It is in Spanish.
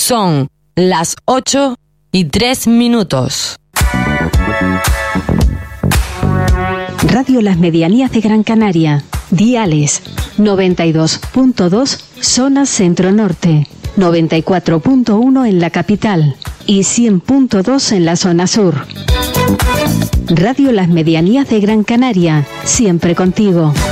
Son las 8:03. Radio Las Medianías de Gran Canaria. Diales 92.2 zona centro-norte, 94.1 en la capital y 100.2 en la zona sur. Radio Las Medianías de Gran Canaria, siempre contigo.